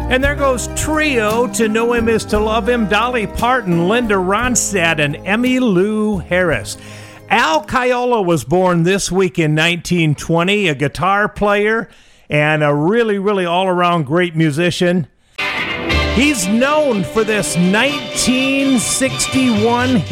And there goes Trio, To Know Him Is to Love Him, Dolly Parton, Linda Ronstadt, and Emmylou Harris. Al Caiola was born this week in 1920, a guitar player and a really, really all-around great musician. He's known for this 1961